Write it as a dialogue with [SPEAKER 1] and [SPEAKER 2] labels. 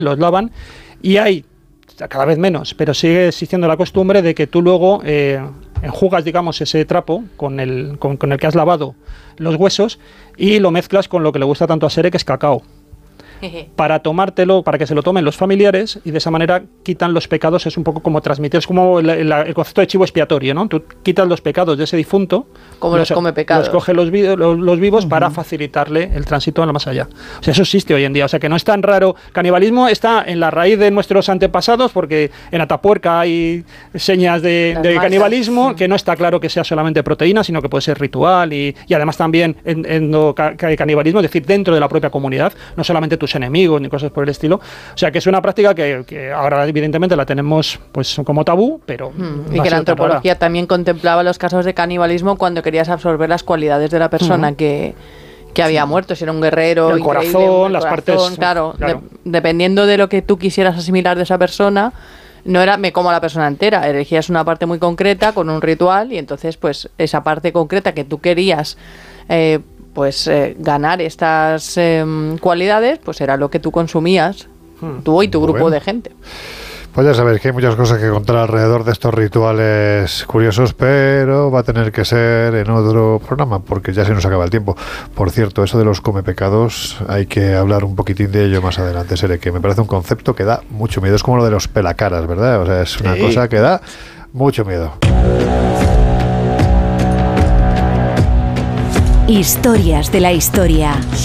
[SPEAKER 1] los lavan, y hay cada vez menos, pero sigue existiendo la costumbre de que tú luego enjugas, digamos, ese trapo con el que has lavado los huesos y lo mezclas con lo que le gusta tanto a Sere, que es cacao, para tomártelo, para que se lo tomen los familiares, y de esa manera quitan los pecados. Es un poco como transmitir, es como el concepto de chivo expiatorio, ¿no? Tú quitas los pecados de ese difunto,
[SPEAKER 2] como los come pecados,
[SPEAKER 1] los coge los vivos para facilitarle el tránsito a lo más allá. O sea, eso existe hoy en día, o sea que no es tan raro. Canibalismo está en la raíz de nuestros antepasados, porque en Atapuerca hay señas de canibalismo, que no está claro que sea solamente proteína, sino que puede ser ritual, y además también canibalismo, es decir, dentro de la propia comunidad, no solamente tus enemigos ni cosas por el estilo. O sea que es una práctica que ahora evidentemente la tenemos pues como tabú, pero
[SPEAKER 2] y que la antropología también contemplaba los casos de canibalismo cuando querías absorber las cualidades de la persona que había muerto, si era un guerrero,
[SPEAKER 1] el corazón, las partes,
[SPEAKER 2] claro. Dependiendo de lo que tú quisieras asimilar de esa persona, no era me como a la persona entera, elegías una parte muy concreta con un ritual, y entonces pues esa parte concreta que tú querías ganar estas cualidades, pues era lo que tú consumías, tú y tu grupo de gente.
[SPEAKER 3] Pues ya sabéis que hay muchas cosas que contar alrededor de estos rituales curiosos, pero va a tener que ser en otro programa, porque ya se nos acaba el tiempo. Por cierto, eso de los comepecados, hay que hablar un poquitín de ello más adelante, Sere, que me parece un concepto que da mucho miedo. Es como lo de los pelacaras, ¿verdad? O sea, es una cosa que da mucho miedo.
[SPEAKER 4] Historias de la historia.